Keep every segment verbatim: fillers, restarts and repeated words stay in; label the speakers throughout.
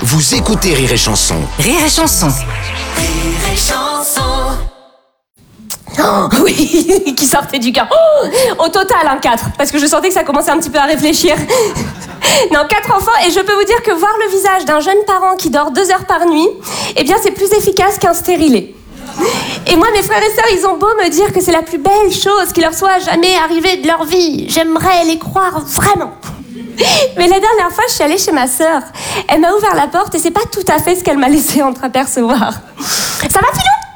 Speaker 1: Vous écoutez Rire et Chanson.
Speaker 2: Rire et Chanson.
Speaker 3: Rire et Chanson.
Speaker 4: Oh, oui, qui sortait du cœur. Oh, au total, un quatre, parce que je sentais que ça commençait un petit peu à réfléchir. Non, quatre enfants, et je peux vous dire que voir le visage d'un jeune parent qui dort deux heures par nuit, eh bien, c'est plus efficace qu'un stérilet. Et moi, mes frères et sœurs, ils ont beau me dire que c'est la plus belle chose qui leur soit jamais arrivée de leur vie. J'aimerais les croire vraiment. Mais la dernière fois, je suis allée chez ma sœur. Elle m'a ouvert la porte et c'est pas tout à fait ce qu'elle m'a laissé entreapercevoir. Ça va, Philou ?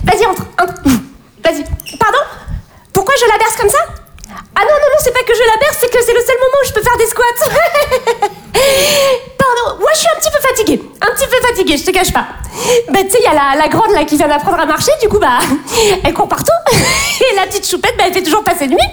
Speaker 4: Vas-y, entre, entre. Vas-y. Pardon ? Pourquoi je la berce comme ça ? Ah non, non, non, c'est pas que je la berce, c'est que c'est le seul moment où je peux faire des squats. Pardon, moi je suis un petit peu fatiguée. Un petit peu fatiguée, je te cache pas. Bah tu sais, il y a la, la grande là qui vient d'apprendre à marcher, du coup bah, elle court partout. Et la petite choupette, bah elle fait toujours passer de nuit.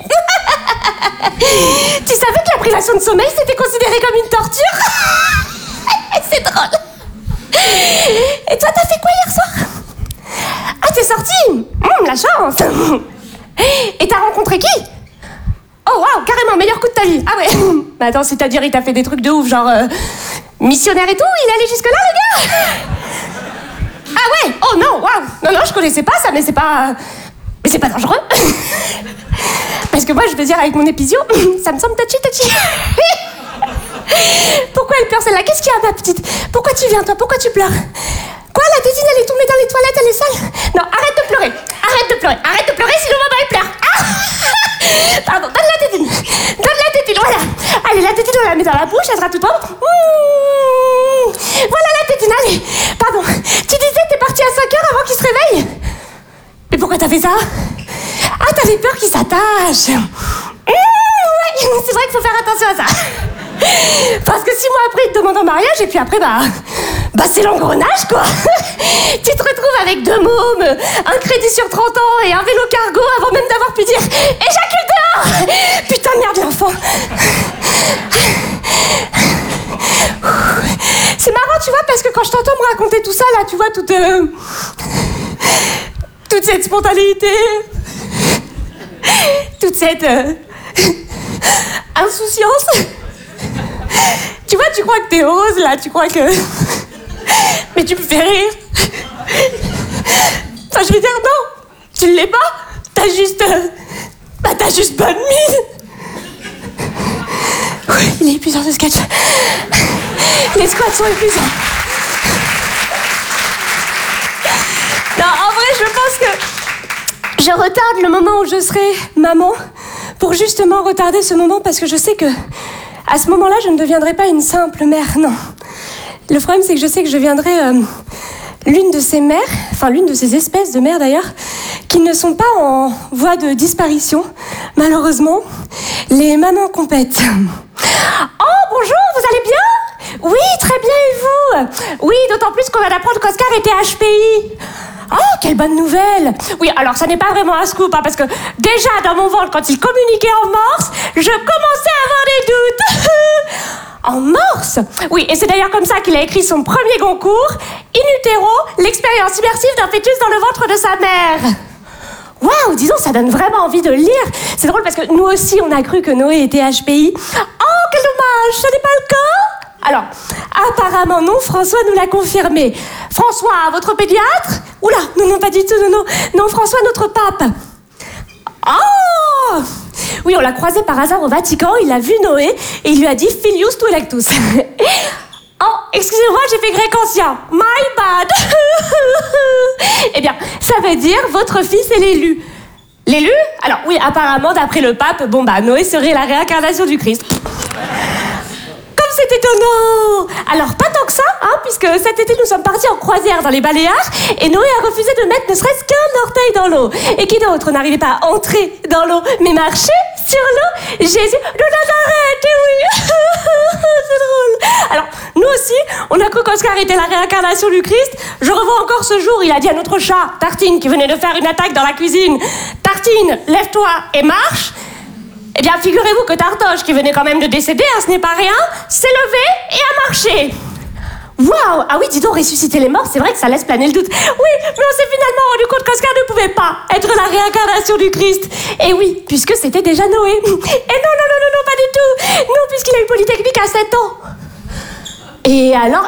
Speaker 4: Tu savais que la privation de sommeil c'était considéré comme une torture ? C'est drôle. Et toi, t'as fait quoi hier soir ? Ah, t'es sortie ? Mmh, la chance. Et t'as rencontré qui ? Oh waouh, carrément, meilleur coup de ta vie. Ah ouais. Bah attends, c'est-à-dire il t'a fait des trucs de ouf, genre euh, missionnaire et tout, il est allé jusque là le gars ? Ah ouais. Oh non, waouh. Non non, je connaissais pas ça, mais c'est pas mais c'est pas dangereux. Parce que moi je veux dire avec mon épisio, ça me semble touchy touchy. Pourquoi elle pleure celle-là ? Qu'est-ce qu'il y a ma petite ? Pourquoi tu viens toi ? Pourquoi tu pleures ? Quoi, la tétine elle est tombée dans les toilettes, elle est sale ? Non, arrête de pleurer. Arrête de pleurer. Arrête de pleurer sinon maman elle pleure. Ah pardon, donne la tétine. Donne la tétine, voilà. Allez, la tétine, on la met dans la bouche, elle sera toute propre. Mmh. Voilà la tétine, allez. Pardon, tu disais que t'es partie à cinq heures avant qu'il se réveille ? Mais pourquoi t'as fait ça ? Ah, t'avais peur qu'il s'attache. Mmh, ouais, c'est vrai qu'il faut faire attention à ça. Parce que six mois après, il te demande en mariage et puis après, bah... Bah c'est l'engrenage, quoi. Tu te retrouves avec deux mômes, un crédit sur trente ans et un vélo cargo avant même d'avoir pu dire « Éjacule dehors !» Putain, merde, l'enfant. C'est marrant, tu vois, parce que quand je t'entends me raconter tout ça, là, tu vois, toute... Euh, toute cette spontanéité, toute cette... Euh, insouciance... Tu vois, tu crois que t'es heureuse, là, tu crois que... Mais tu me fais rire. Enfin, je veux dire, non, tu ne l'es pas. T'as juste... Euh... Bah, t'as juste bonne mine. Oui, il est épuisant, ce sketch. Les squats sont épuisants. Non, en vrai, je pense que... Je retarde le moment où je serai maman pour justement retarder ce moment parce que je sais que... À ce moment-là, je ne deviendrai pas une simple mère, non. Le problème, c'est que je sais que je deviendrai euh, l'une de ces mères, enfin l'une de ces espèces de mères d'ailleurs, qui ne sont pas en voie de disparition, malheureusement, les mamans compètes. Oh, bonjour, vous allez bien ? Oui, très bien, et vous ? Oui, d'autant plus qu'on vient d'apprendre qu'Oscar était H P I. Oh, quelle bonne nouvelle! Oui, alors ça n'est pas vraiment un scoop, hein, parce que déjà dans mon ventre, quand il communiquait en morse, je commençais à avoir des doutes. En morse? Oui, et c'est d'ailleurs comme ça qu'il a écrit son premier concours, In utero, l'expérience immersive d'un fœtus dans le ventre de sa mère. Waouh, disons, ça donne vraiment envie de le lire. C'est drôle parce que nous aussi, on a cru que Noé était H P I. Oh, quel dommage, ce n'est pas le cas. Alors, apparemment non, François nous l'a confirmé. François, votre pédiatre ? Oula, non, non, pas du tout, non, non. Non, François, notre pape. Oh ! Oui, on l'a croisé par hasard au Vatican, il a vu Noé et il lui a dit « Filius tu electus ». Oh, excusez-moi, j'ai fait grec ancien. My bad. Eh bien, ça veut dire « votre fils est l'élu ». L'élu ? Alors oui, apparemment, d'après le pape, bon bah, Noé serait la réincarnation du Christ. C'est étonnant. Alors, pas tant que ça, hein, puisque cet été, nous sommes partis en croisière dans les Baléares et Noé a refusé de mettre ne serait-ce qu'un orteil dans l'eau. Et qui d'autre n'arrivait pas à entrer dans l'eau, mais marcher sur l'eau ? Jésus de Nazareth, et oui. C'est drôle. Alors, nous aussi, on a cru qu'Oscar était la réincarnation du Christ. Je revois encore ce jour, il a dit à notre chat, Tartine, qui venait de faire une attaque dans la cuisine, « Tartine, lève-toi et marche !» Eh bien, figurez-vous que Tartoche, qui venait quand même de décéder, hein, ce n'est pas rien, s'est levé et a marché. Waouh! Ah oui, dis donc, ressusciter les morts, c'est vrai que ça laisse planer le doute. Oui, mais on s'est finalement rendu compte qu'Oscar ne pouvait pas être la réincarnation du Christ. Et oui, puisque c'était déjà Noé. Et non, non, non, non, non, pas du tout. Non, puisqu'il a eu Polytechnique à sept ans. Et alors,